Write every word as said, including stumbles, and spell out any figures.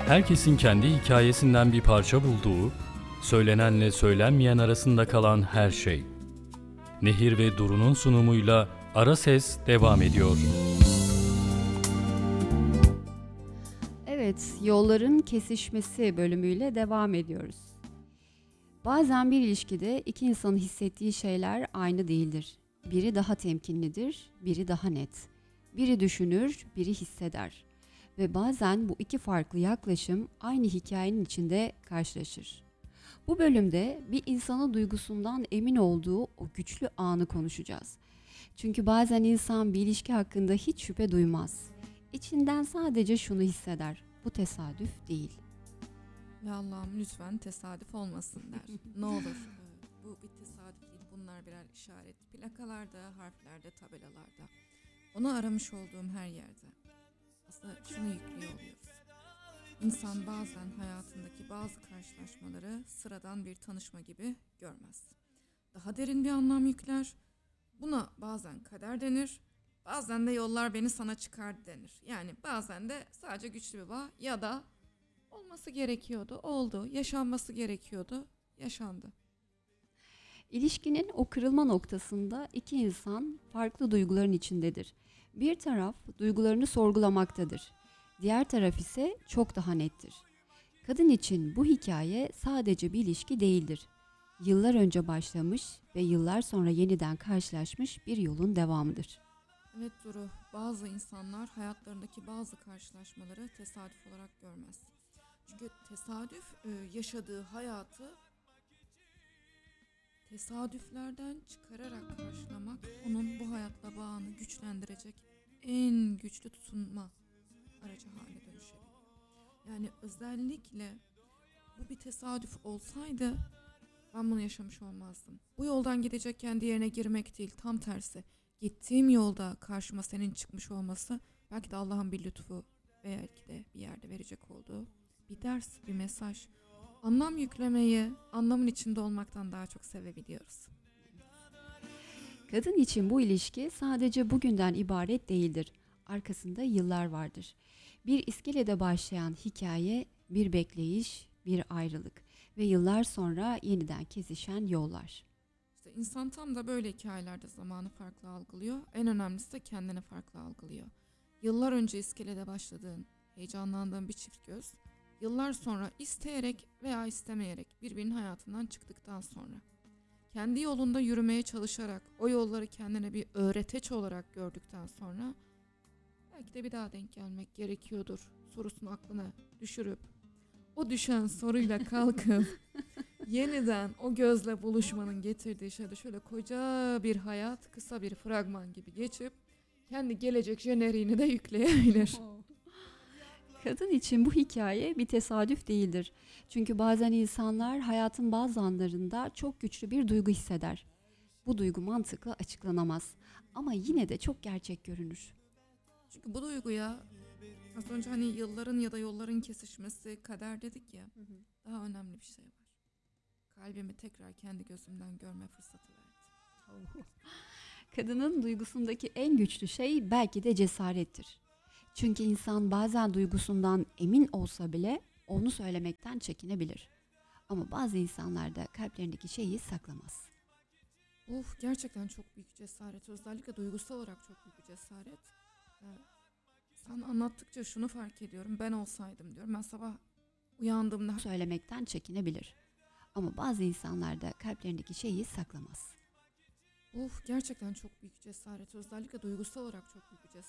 Herkesin kendi hikayesinden bir parça bulduğu, söylenenle söylenmeyen arasında kalan her şey. Nehir ve Duru'nun sunumuyla Ara Ses devam ediyor. Evet, yolların kesişmesi bölümüyle devam ediyoruz. Bazen bir ilişkide iki insanın hissettiği şeyler aynı değildir. Biri daha temkinlidir, biri daha net. Biri düşünür, biri hisseder. Ve bazen bu iki farklı yaklaşım aynı hikayenin içinde karşılaşır. Bu bölümde bir insanın duygusundan emin olduğu o güçlü anı konuşacağız. Çünkü bazen insan bir ilişki hakkında hiç şüphe duymaz. İçinden sadece şunu hisseder: bu tesadüf değil. Ya Allah'ım lütfen tesadüf olmasın der. Ne olur. Bu bir tesadüf değil. Bunlar birer işaret. Plakalarda, harflerde, tabelalarda. Onu aramış olduğum her yerde. Aslında şunu yüklüyor oluyoruz. İnsan bazen hayatındaki bazı karşılaşmaları sıradan bir tanışma gibi görmez. Daha derin bir anlam yükler. Buna bazen kader denir. Bazen de yollar beni sana çıkardı denir. Yani bazen de sadece güçlü bir bağ ya da olması gerekiyordu, oldu. Yaşanması gerekiyordu, yaşandı. İlişkinin o kırılma noktasında iki insan farklı duyguların içindedir. Bir taraf duygularını sorgulamaktadır. Diğer taraf ise çok daha nettir. Kadın için bu hikaye sadece bir ilişki değildir. Yıllar önce başlamış ve yıllar sonra yeniden karşılaşmış bir yolun devamıdır. Evet Duru, bazı insanlar hayatlarındaki bazı karşılaşmaları tesadüf olarak görmez. Çünkü tesadüf yaşadığı hayatı tesadüflerden çıkararak karşılamak onun bu hayatla bağını güçlendirecek en güçlü tutunma aracı haline dönüşebilir. Yani özellikle bu bir tesadüf olsaydı ben bunu yaşamış olmazdım. Bu yoldan gidecekken diğerine girmek değil, tam tersi. Gittiğim yolda karşıma senin çıkmış olması belki de Allah'ın bir lütfu veya belki de bir yerde verecek olduğu bir ders, bir mesaj. Anlam yüklemeyi anlamın içinde olmaktan daha çok sevebiliyoruz. Kadın için bu ilişki sadece bugünden ibaret değildir. Arkasında yıllar vardır. Bir iskelede başlayan hikaye, bir bekleyiş, bir ayrılık ve yıllar sonra yeniden kesişen yollar. İşte insan tam da böyle hikayelerde zamanı farklı algılıyor. En önemlisi de kendini farklı algılıyor. Yıllar önce iskelede başladığın, heyecanlandığın bir çift göz, yıllar sonra isteyerek veya istemeyerek birbirinin hayatından çıktıktan sonra, kendi yolunda yürümeye çalışarak o yolları kendine bir öğreteç olarak gördükten sonra belki de bir daha denk gelmek gerekiyordur sorusunu aklına düşürüp o düşen soruyla kalkıp yeniden o gözle buluşmanın getirdiği şeyde şöyle koca bir hayat kısa bir fragman gibi geçip kendi gelecek jeneriğini de yükleyebilir. Kadın için bu hikaye bir tesadüf değildir. Çünkü bazen insanlar hayatın bazı anlarında çok güçlü bir duygu hisseder. Bu duygu mantıkla açıklanamaz ama yine de çok gerçek görünür. Çünkü bu duyguya az önce hani yılların ya da yolların kesişmesi, kader dedik ya, Hı hı. daha önemli bir şey var. Kalbimi tekrar kendi gözümden görme fırsatı verdi. Kadının duygusundaki en güçlü şey belki de cesarettir. Çünkü insan bazen duygusundan emin olsa bile onu söylemekten çekinebilir. Ama bazı insanlar da kalplerindeki şeyi saklamaz. Of, gerçekten çok büyük cesaret. Özellikle duygusal olarak çok büyük bir cesaret. Ee, sen anlattıkça şunu fark ediyorum. Ben olsaydım diyorum. Ben sabah uyandığımda Söylemekten çekinebilir. Ama bazı insanlar da kalplerindeki şeyi saklamaz. of, gerçekten çok büyük cesaret. Özellikle duygusal olarak çok büyük bir cesaret.